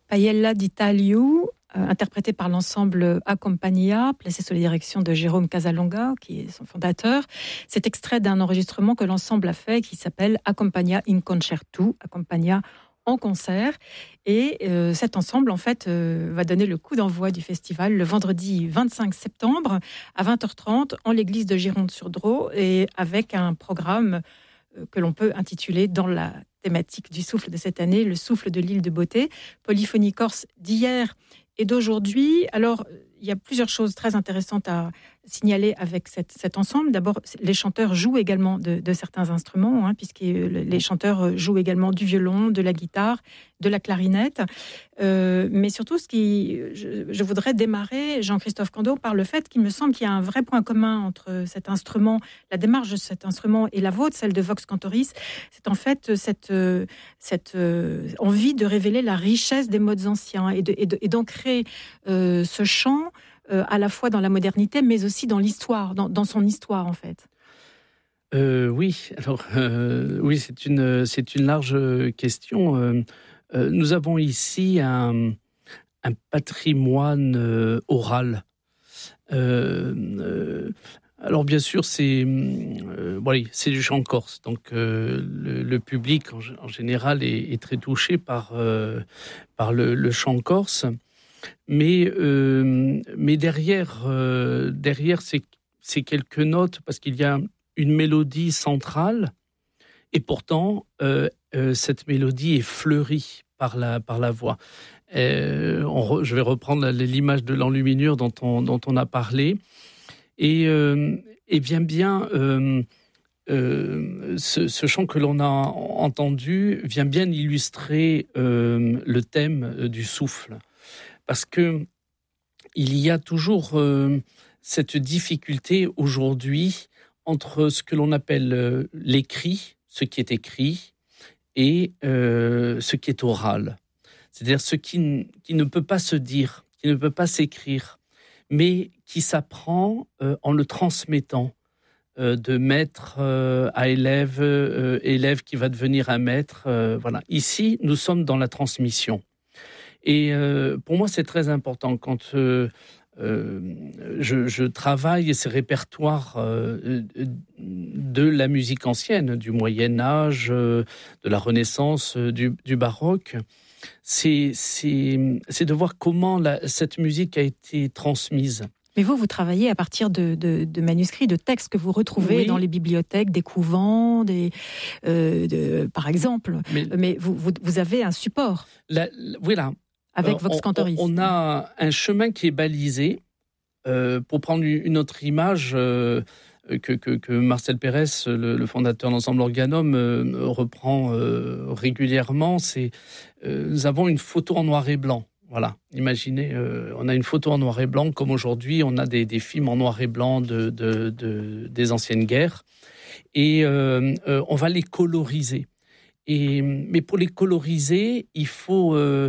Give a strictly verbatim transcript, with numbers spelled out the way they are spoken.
Paella di Tagliu, euh, interprété par l'ensemble Accompagnia, placé sous la direction de Jérôme Casalonga, qui est son fondateur. C'est extrait d'un enregistrement que l'ensemble a fait, qui s'appelle Accompagnia in Concerto, Accompagnia en concert. Et euh, cet ensemble, en fait, euh, va donner le coup d'envoi du festival le vendredi vingt-cinq septembre à vingt heures trente en l'église de Gironde-sur-Dro, et avec un programme euh, que l'on peut intituler dans la thématique du souffle de cette année, le souffle de l'île de Beauté, polyphonie corse d'hier et d'aujourd'hui. Alors, il y a plusieurs choses très intéressantes à signaler avec cette, cet ensemble. D'abord, les chanteurs jouent également de, de certains instruments, hein, puisque les chanteurs jouent également du violon, de la guitare, de la clarinette. Euh, mais surtout, ce qui, je, je voudrais démarrer, Jean-Christophe Candeau, par le fait qu'il me semble qu'il y a un vrai point commun entre cet instrument, la démarche de cet instrument et la vôtre, celle de Vox Cantoris. C'est en fait cette, cette euh, envie de révéler la richesse des modes anciens et, de, et, de, et d'ancrer euh, ce chant Euh, à la fois dans la modernité, mais aussi dans l'histoire, dans, dans son histoire, en fait. Euh, oui, alors euh, oui, c'est une c'est une large question. Euh, euh, nous avons ici un, un patrimoine euh, oral. Euh, euh, alors bien sûr, c'est euh, oui, c'est du chant corse, donc euh, le, le public en, en général est, est très touché par euh, par le, le chant corse. Mais, euh, mais derrière, euh, derrière ces, ces quelques notes, parce qu'il y a une mélodie centrale, et pourtant, euh, euh, cette mélodie est fleurie par la, par la voix. Euh, on re, je vais reprendre l'image de l'enluminure dont on, dont on a parlé. Et, euh, et bien, bien, euh, euh, ce, ce chant que l'on a entendu vient bien illustrer euh, le thème du souffle. Parce que il y a toujours euh, cette difficulté aujourd'hui entre ce que l'on appelle euh, l'écrit, ce qui est écrit, et euh, ce qui est oral. C'est-à-dire ce qui, n- qui ne peut pas se dire, qui ne peut pas s'écrire, mais qui s'apprend euh, en le transmettant euh, de maître euh, à élève, euh, élève qui va devenir un maître. Euh, voilà. Ici, nous sommes dans la transmission. Et euh, pour moi, c'est très important quand euh, euh, je, je travaille ces répertoires euh, de la musique ancienne, du Moyen-Âge, euh, de la Renaissance, euh, du, du Baroque. C'est, c'est, c'est de voir comment la, cette musique a été transmise. Mais vous, vous travaillez à partir de, de, de manuscrits, de textes que vous retrouvez Oui. dans les bibliothèques, des couvents, des, euh, de, par exemple. Mais, Mais vous, vous, vous avez un support. La, la, voilà. Avec euh, Vox Cantoris. On, on a un chemin qui est balisé. Euh, pour prendre une autre image euh, que, que, que Marcel Pérez, le, le fondateur de l'ensemble Organum, euh, reprend euh, régulièrement, c'est euh, nous avons une photo en noir et blanc. Voilà, imaginez, euh, on a une photo en noir et blanc, comme aujourd'hui, on a des, des films en noir et blanc de, de, de, des anciennes guerres, et euh, euh, on va les coloriser. Et, mais pour les coloriser, il faut, euh,